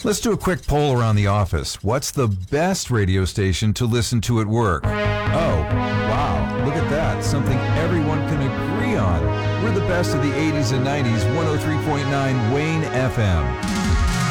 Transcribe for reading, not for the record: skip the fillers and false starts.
Let's do a quick poll around the office. What's the best radio station to listen to at work? Oh, wow. Look at that. Something everyone can agree on. We're the best of the 80s and 90s, 103.9 Wayne FM.